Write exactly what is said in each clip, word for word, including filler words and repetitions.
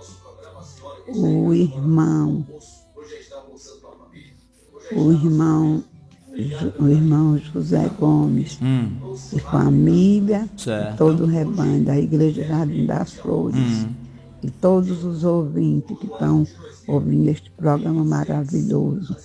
o irmão, o irmão, o irmão José Gomes Hum. e família, Certo. todo o rebanho da Igreja Jardim das Flores, Hum. e todos os ouvintes que estão ouvindo este programa maravilhoso.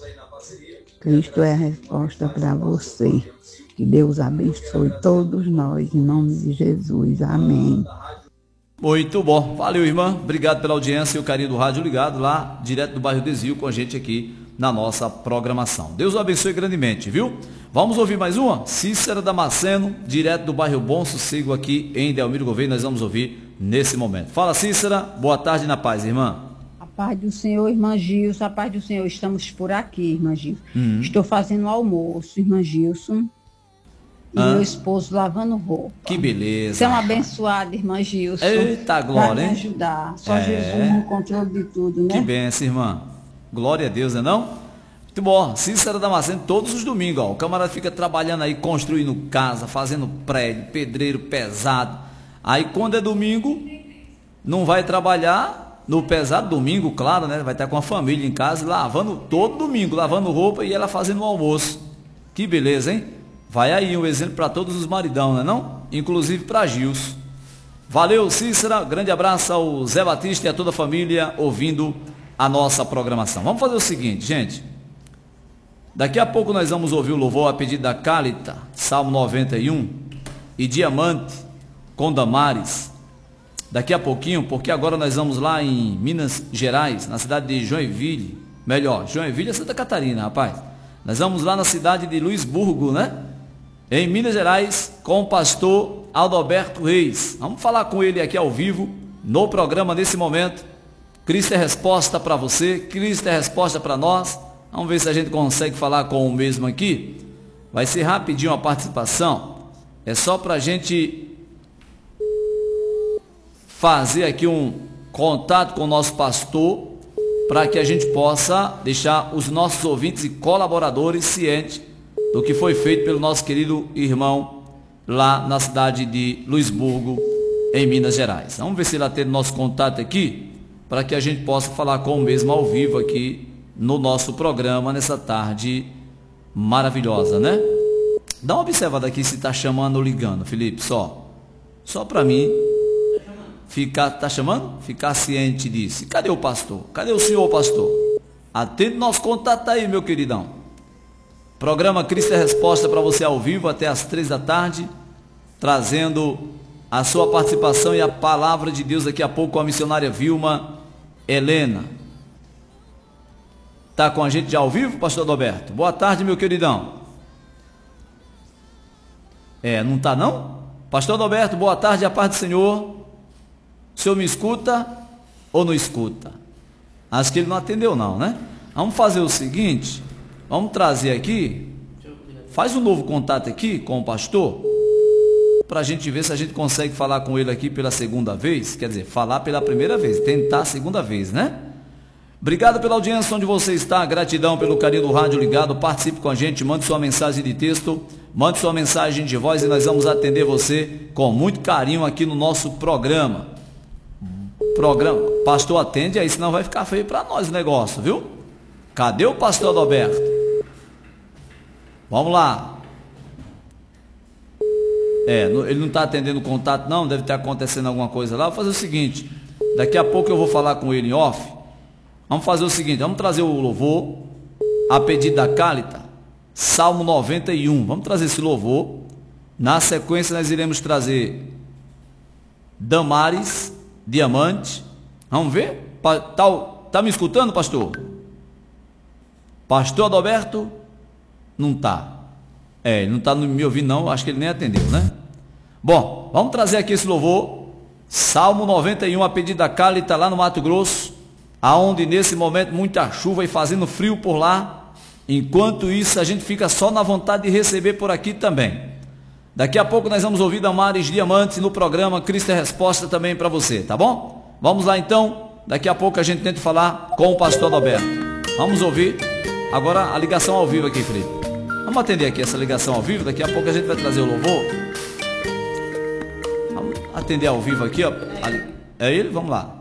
Cristo é a resposta para você. Que Deus abençoe todos nós, em nome de Jesus. Amém. Muito bom. Valeu, irmã. Obrigado pela audiência e o carinho do Rádio Ligado, lá direto do bairro Desvio, com a gente aqui na nossa programação. Deus o abençoe grandemente, viu? Vamos ouvir mais uma? Cícera Damasceno, direto do bairro Bom Sossego, aqui em Delmiro Gouveia, nós vamos ouvir nesse momento. Fala, Cícera. Boa tarde na paz, irmã. A paz do Senhor, irmã Gilson. A paz do Senhor. Estamos por aqui, irmã Gilson. Hum. Estou fazendo almoço, irmã Gilson. E Hã? meu esposo lavando roupa. Que beleza. Você é uma abençoada, irmã Gilson. Eita glória, Vai hein? me ajudar. Só É. Jesus no controle de tudo, né? Que benção, irmã. Glória a Deus, não é não? Muito bom. Cícera Damasceno, todos os domingos, ó. O camarada fica trabalhando aí, construindo casa, fazendo prédio, pedreiro pesado. Aí quando é domingo, não vai trabalhar no pesado domingo, claro, né? Vai estar com a família em casa, lavando todo domingo, lavando roupa e ela fazendo o almoço. Que beleza, hein? Vai aí um exemplo para todos os maridão, não é não? Inclusive para Gilson. Valeu, Cícera. Grande abraço ao Zé Batista e a toda a família ouvindo a nossa programação. Vamos fazer o seguinte, gente. Daqui a pouco nós vamos ouvir o louvor a pedido da Cálita, Salmo noventa e um, e Diamante, com Damares. Daqui a pouquinho, porque agora nós vamos lá em Minas Gerais, na cidade de Joinville. Melhor, Joinville é Santa Catarina, rapaz. Nós vamos lá na cidade de Luisburgo, né? Em Minas Gerais, com o pastor Aldoberto Reis. Vamos falar com ele aqui ao vivo, no programa nesse momento. Cristo é resposta para você, Cristo é resposta para nós. Vamos ver se a gente consegue falar com o mesmo aqui. Vai ser rapidinho a participação. É só para a gente fazer aqui um contato com o nosso pastor, para que a gente possa deixar os nossos ouvintes e colaboradores cientes do que foi feito pelo nosso querido irmão lá na cidade de Luisburgo, em Minas Gerais. Vamos ver se ele atende nosso contato aqui, para que a gente possa falar com o mesmo ao vivo aqui no nosso programa, nessa tarde maravilhosa, né? Dá uma observada aqui se está chamando ou ligando, Felipe, só. Só para mim ficar, tá chamando? Ficar ciente disso. Cadê o pastor? Cadê o senhor pastor? Atende nosso contato aí, meu queridão. Programa Cristo é Resposta para você ao vivo até às três da tarde, trazendo a sua participação e a palavra de Deus daqui a pouco com a missionária Vilma Helena. Está com a gente já ao vivo, pastor Adalberto? Boa tarde, meu queridão. É, não está não? Pastor Adalberto, boa tarde, a paz do Senhor. O senhor me escuta ou não escuta? Acho que ele não atendeu não, né? Vamos fazer o seguinte, vamos trazer aqui, faz um novo contato aqui com o pastor, para a gente ver se a gente consegue falar com ele aqui pela segunda vez, quer dizer, falar pela primeira vez, tentar a segunda vez, né? Obrigado pela audiência onde você está, gratidão pelo carinho do Rádio Ligado, participe com a gente, mande sua mensagem de texto, mande sua mensagem de voz e nós vamos atender você com muito carinho aqui no nosso programa. Programa, pastor atende aí, senão vai ficar feio para nós o negócio, viu? Cadê o pastor Adalberto? Vamos lá. É, ele não está atendendo o contato não, deve estar acontecendo alguma coisa lá. Vou fazer o seguinte, daqui a pouco eu vou falar com ele em off. Vamos fazer o seguinte, vamos trazer o louvor, a pedido da Cálita, Salmo noventa e um. Vamos trazer esse louvor. Na sequência nós iremos trazer Damares, Diamante. Vamos ver? Tá, tá me escutando, pastor? Pastor Adalberto? Não tá. É, ele não tá me ouvindo não, acho que ele nem atendeu, né? Bom, vamos trazer aqui esse louvor. Salmo noventa e um, a pedido da Cálita, lá no Mato Grosso, aonde nesse momento muita chuva e fazendo frio por lá. Enquanto isso, a gente fica só na vontade de receber por aqui também. Daqui a pouco nós vamos ouvir Damares Diamantes no programa Cristo é Resposta também para você, tá bom? Vamos lá então, daqui a pouco a gente tenta falar com o pastor Adalberto. Vamos ouvir agora a ligação ao vivo aqui, Felipe. Vamos atender aqui essa ligação ao vivo, daqui a pouco a gente vai trazer o louvor. Vamos atender ao vivo aqui, ó. É ele? Vamos lá.